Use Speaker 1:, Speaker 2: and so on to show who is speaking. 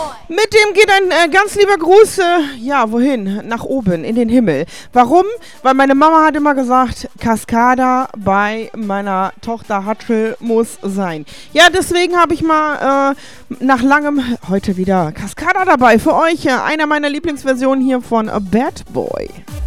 Speaker 1: Mit dem geht ein ganz lieber Gruß, ja, wohin? Nach oben, in den Himmel. Warum? Weil meine Mama hat immer gesagt, Cascada bei meiner Tochter Hatschel muss sein. Ja, deswegen habe ich mal nach langem heute wieder Cascada dabei für euch. Einer meiner Lieblingsversionen hier von A Bad Boy.